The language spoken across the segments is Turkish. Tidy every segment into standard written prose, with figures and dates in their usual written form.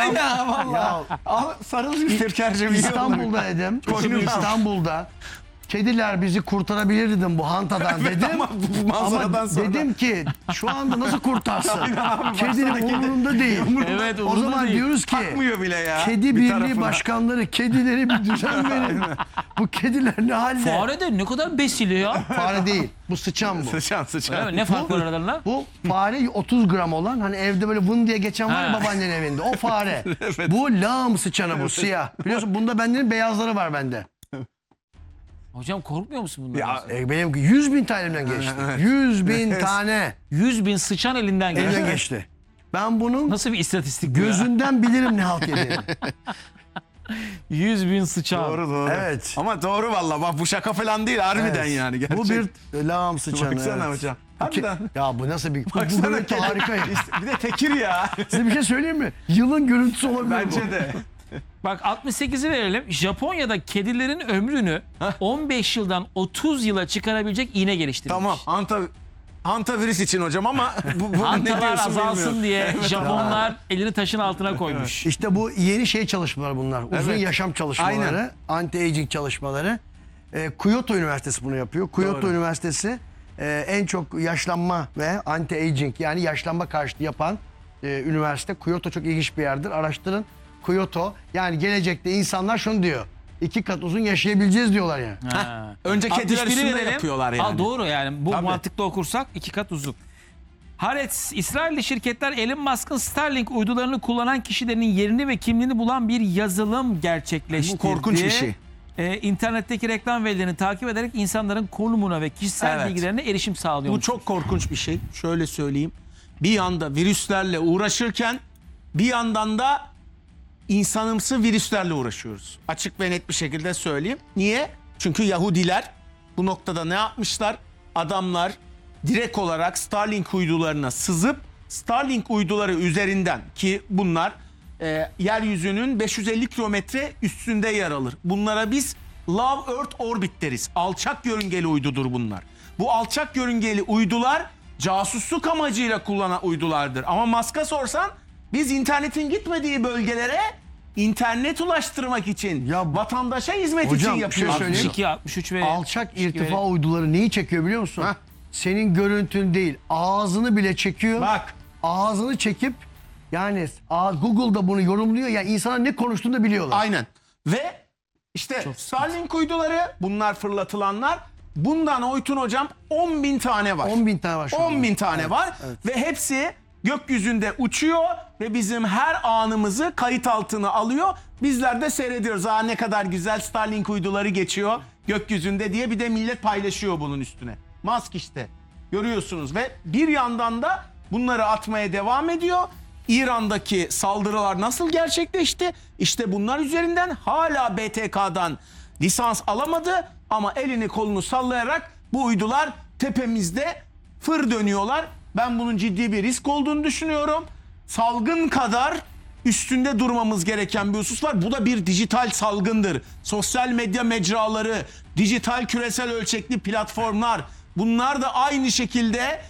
Aynen valla. Sarıl Türker'cim. İstanbul'da dedim. İstanbul'da kediler bizi kurtarabilir dedim bu hantadan dedim. Ama bu manzaradan Ama sonra. dedim ki şu anda nasıl kurtarsın? Kedinin umurunda değil. Evet, O umurunda zaman değil. diyoruz ki Takmıyor bile ya. kedi bir birliği tarafına. başkanları kedileri bir düzen verin. Bu kediler ne halde? Fare de ne kadar besili ya. Fare değil. Bu sıçan bu. Sıçan Öyle sıçan. mi? Ne fark var aralarında? Bu fare 30 gram olan hani evde böyle vın diye geçen var ya Ha. babaannenin evinde. O fare. Bu lağım sıçanı bu siyah. Biliyorsun bunda bendenin beyazları var bende. Hocam korkmuyor musun bundan? Ya, Benim 100.000 tanemden geçti. 100.000 tane 100.000 sıçan elinden eline geçti. geçti. Ben bunun Nasıl bir istatistik bu ya? gözünden bilirim ne halt yediğini. 100.000 sıçan. doğru. Evet. Ama doğru valla. Bak bu şaka falan değil. Harbiden Evet. yani. Gerçek. Bu bir lağım sıçanı. Baksana evet. hocam. Harbiden. Ya bu nasıl bir... Bu Baksana görüntü kedi. harika ya. İşte bir de tekir ya. Size bir şey söyleyeyim mi? Yılın görüntüsü olabilir bu. Bence de. Bak 68'i verelim. Japonya'da kedilerin ömrünü 15 yıldan 30 yıla çıkarabilecek iğne geliştirilmiş. Tamam. Hantavirüs için hocam ama bu ne Hantalar diyorsun azalsın bilmiyorum. diye Japonlar elini taşın altına koymuş. İşte bu yeni şey çalışmalar bunlar. Uzun Evet. yaşam çalışmaları, anti-aging çalışmaları. Kyoto Üniversitesi bunu yapıyor. Kyoto Doğru. Üniversitesi en çok yaşlanma ve anti-aging yani yaşlanma karşıtı yapan üniversite. Kyoto çok ilginç bir yerdir. Araştırın. Kyoto yani gelecekte insanlar şunu diyor. 2 kat uzun yaşayabileceğiz diyorlar yani. Ha. Önce kediler 61'i üstünde verelim. yapıyorlar yani. Aa, doğru yani bu Tabii. mantıkla okursak 2 kat uzun. Haaretz, İsrailli şirketler Elon Musk'ın Starlink uydularını kullanan kişilerin yerini ve kimliğini bulan bir yazılım gerçekleştirdi. Bu korkunç bir şey. İnternetteki reklam verilerini takip ederek insanların konumuna ve kişisel Evet. bilgilerine erişim sağlıyor. Bu çok korkunç bir şey. Şöyle söyleyeyim. Bir yanda virüslerle uğraşırken bir yandan da insanımsı virüslerle uğraşıyoruz. Açık ve net bir şekilde söyleyeyim. Niye? Çünkü Yahudiler bu noktada ne yapmışlar? Adamlar direkt olarak Starlink uydularına sızıp Starlink uyduları üzerinden ki bunlar yeryüzünün 550 kilometre üstünde yer alır. Bunlara biz Low Earth Orbit deriz. Alçak yörüngeli uydudur bunlar. Bu alçak yörüngeli uydular casusluk amacıyla kullanan uydulardır. Ama Musk'a sorsan biz internetin gitmediği bölgelere internet ulaştırmak için Ya vatandaşa hizmet hocam, için bir şey yapıyoruz. söyleyeyim. 62, 63 ve Alçak 62 irtifa ve- uyduları neyi çekiyor biliyor musun? Heh. Senin görüntün değil, ağzını bile çekiyor. Bak. Ağzını çekip yani Google'da bunu yorumluyor. Yani insana ne konuştuğunu da biliyorlar. Aynen. Ve işte Starlink uyduları bunlar fırlatılanlar. Bundan Oytun hocam 10.000 tane var. 10.000 tane var şu anda. 10.000 tane var ve hepsi gökyüzünde uçuyor ve bizim her anımızı kayıt altına alıyor. Bizler de seyrediyoruz. Aa ne kadar güzel Starlink uyduları geçiyor gökyüzünde diye bir de millet paylaşıyor bunun üstüne. Musk işte görüyorsunuz ve bir yandan da bunları atmaya devam ediyor. İran'daki saldırılar nasıl gerçekleşti? İşte bunlar üzerinden hala BTK'dan lisans alamadı ama elini kolunu sallayarak bu uydular tepemizde fır dönüyorlar. Ben bunun ciddi bir risk olduğunu düşünüyorum. Salgın kadar üstünde durmamız gereken bir husus var. Bu da bir dijital salgındır. Sosyal medya mecraları, dijital küresel ölçekli platformlar bunlar da aynı şekilde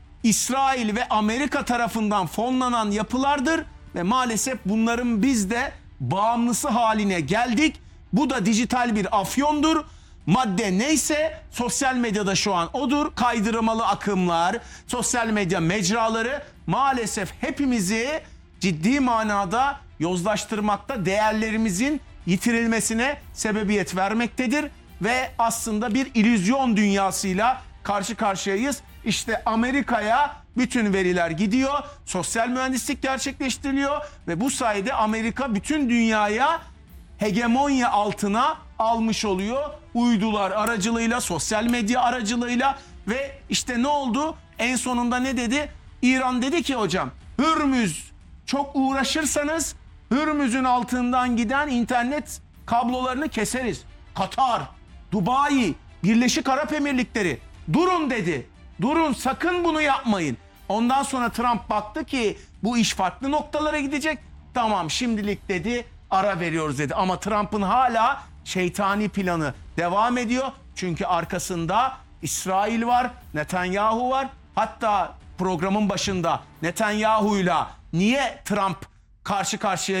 İsrail ve Amerika tarafından fonlanan yapılardır ve maalesef bunların biz de bağımlısı haline geldik. Bu da dijital bir afyondur. Madde neyse sosyal medyada şu an odur. Kaydırmalı akımlar, sosyal medya mecraları maalesef hepimizi ciddi manada yozlaştırmakta, değerlerimizin yitirilmesine sebebiyet vermektedir ve aslında bir illüzyon dünyasıyla karşı karşıyayız. İşte Amerika'ya bütün veriler gidiyor, sosyal mühendislik gerçekleştiriliyor ve bu sayede Amerika bütün dünyaya hegemonya altına almış oluyor. Uydular aracılığıyla, sosyal medya aracılığıyla ve işte ne oldu? En sonunda ne dedi? İran dedi ki hocam, Hürmüz çok uğraşırsanız Hürmüz'ün altından giden internet kablolarını keseriz. Katar, Dubai, Birleşik Arap Emirlikleri durun dedi. Durun sakın bunu yapmayın. Ondan sonra Trump baktı ki bu iş farklı noktalara gidecek. Tamam şimdilik dedi ara veriyoruz dedi. Ama Trump'ın hala şeytani planı devam ediyor. Çünkü arkasında İsrail var, Netanyahu var. Hatta programın başında Netanyahu'yla niye Trump karşı karşıya